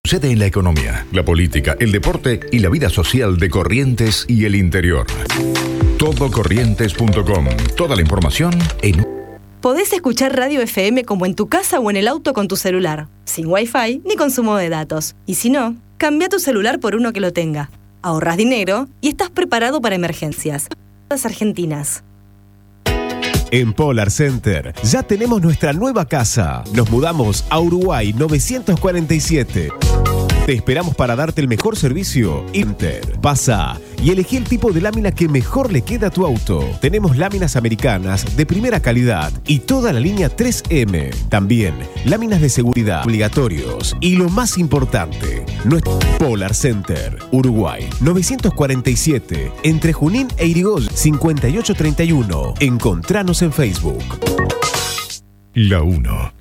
Sucede en la economía, la política, el deporte y la vida social de Corrientes y el interior. Todocorrientes.com. Toda la información en... Podés escuchar Radio FM como en tu casa o en el auto con tu celular, sin Wi-Fi ni consumo de datos. Y si no, cambia tu celular por uno que lo tenga. Ahorras dinero y estás preparado para emergencias. Las argentinas. En Polar Center ya tenemos nuestra nueva casa. Nos mudamos a Uruguay 947. Te esperamos para darte el mejor servicio. Inter. Pasa y elegí el tipo de lámina que mejor le queda a tu auto. Tenemos láminas americanas de primera calidad y toda la línea 3M. También láminas de seguridad obligatorios. Y lo más importante, nuestro Polar Center, Uruguay 947, entre Junín e Irigoyen 5831. Encontranos en Facebook. La 1.